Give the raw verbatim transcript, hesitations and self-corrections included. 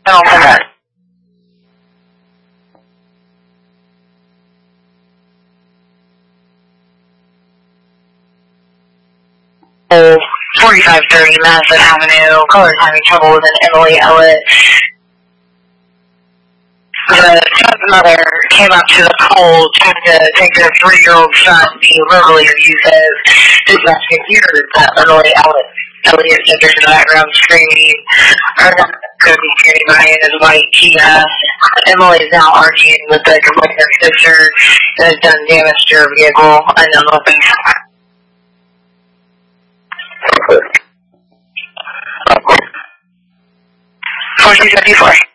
No, okay. Oh, forty-five thirty Madison Avenue. Caller's having trouble with an Emily Elliott. The stepmother came up to the pole trying to take their three-year-old son being verbally abusive. This man could hear that Emily Elliott, Elliott centers in the background screaming. Our could be standing by in his white Kia. Emily is now arguing with the complainer's sister that has done damage to her vehicle. Unknown weapon. fourteen fifty-four.